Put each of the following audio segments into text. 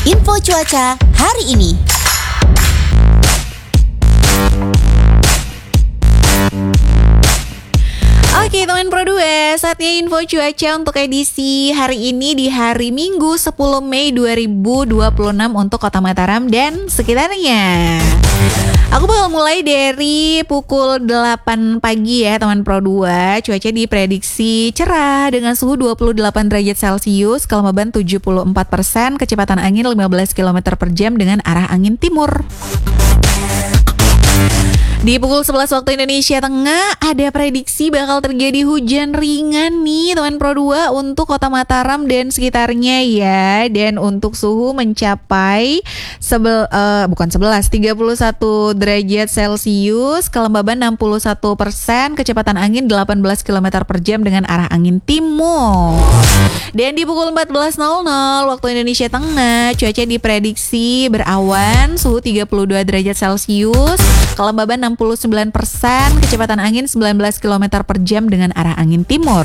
Info cuaca hari ini. Oke teman Pro 2, saatnya info cuaca untuk edisi hari ini di hari Minggu 10 Mei 2026 untuk Kota Mataram dan sekitarnya. Aku bakal mulai dari pukul 8 pagi ya teman Pro 2. Cuaca diprediksi cerah dengan suhu 28 derajat Celcius, kelembaban 74%, kecepatan angin 15 km per jam dengan arah angin timur. Di pukul 11 waktu Indonesia Tengah ada prediksi bakal terjadi hujan ringan nih teman Pro 2 untuk Kota Mataram dan sekitarnya ya. Dan untuk suhu mencapai 31 derajat Celcius, kelembaban 61%, kecepatan angin 18 km per jam dengan arah angin timur. Dan di pukul 14.00 waktu Indonesia Tengah, cuaca diprediksi berawan, suhu 32 derajat Celcius, kelembaban 69%, kecepatan angin 19 km per jam dengan arah angin timur.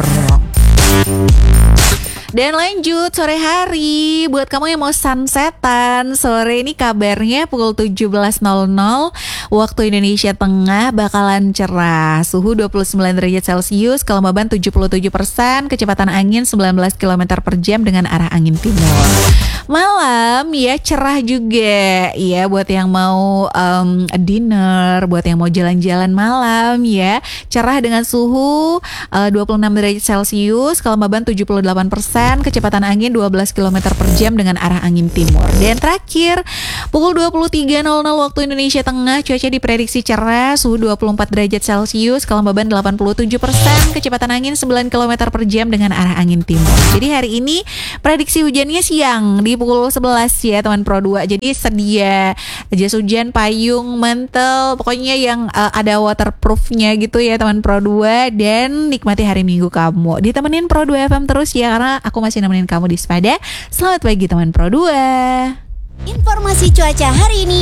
Dan lanjut sore hari, buat kamu yang mau sunsetan, sore ini kabarnya pukul 17.00 waktu Indonesia Tengah bakalan cerah. Suhu 29 derajat Celcius, kelembaban 77%, kecepatan angin 19 km per jam dengan arah angin timur. Malam ya cerah juga ya buat yang mau dinner, buat yang mau jalan-jalan malam ya. Cerah dengan suhu 26 derajat Celcius, kelembaban 78%, kecepatan angin 12 km per jam dengan arah angin timur. Dan terakhir, pukul 23.00 waktu Indonesia Tengah, cuaca diprediksi cerah, suhu 24 derajat Celcius, kelembaban 87%, kecepatan angin 9 km per jam dengan arah angin timur. Jadi hari ini prediksi hujannya siang di pukul 11 ya teman Pro 2. Jadi sedia jas hujan, payung, mantel, pokoknya yang ada waterproofnya gitu ya teman Pro 2. Dan nikmati hari Minggu kamu. Ditemenin Pro 2 FM terus ya, karena aku masih nemenin kamu di Sepada. Selamat pagi teman Pro 2. Informasi cuaca hari ini